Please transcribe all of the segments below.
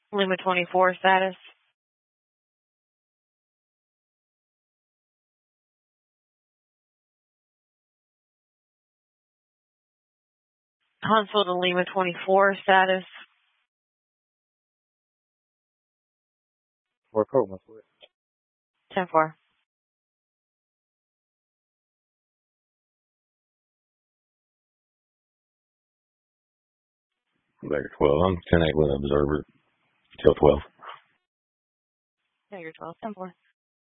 Lima 24 status. Huntsville to Lima 24 status. Or Coleman. 10-4. Baker 12. I'm 10-8 with observer. Till 12. Baker 12. 10-4.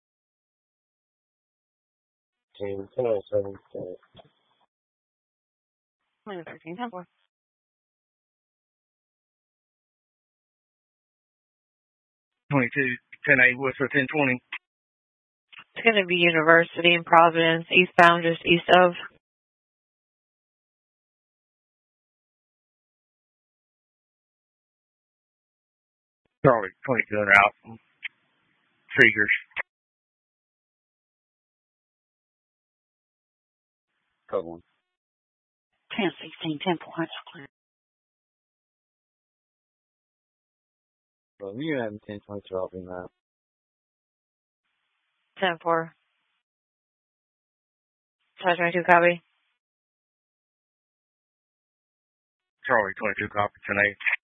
10-7. Lima 13. 10-4. 22. 10-8 with 10-20. It's going to be University in Providence, eastbound, just east of. Charlie 22 and out. Triggers. Code 1. 10-16. 10 points. Clear. Well, you have 10-22 off in that. 10-4. 522 copy. Charlie 22 copy 10-8.